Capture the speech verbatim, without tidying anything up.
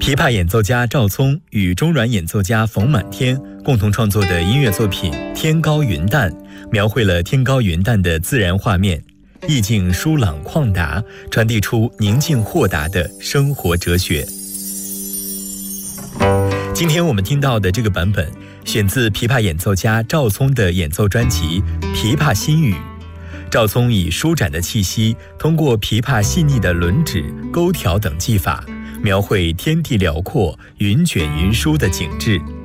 琵琶演奏家赵聪与中阮演奏家冯满天共同创作的音乐作品《天高云淡》，描绘了天高云淡的自然画面，意境舒朗旷达，传递出宁静豁达的生活哲学。今天我们听到的这个版本，选自琵琶演奏家赵聪的演奏专辑《琵琶心语》。赵聪以舒展的气息，通过琵琶细腻的轮指、勾挑等技法，描绘天地辽阔、云卷云舒的景致。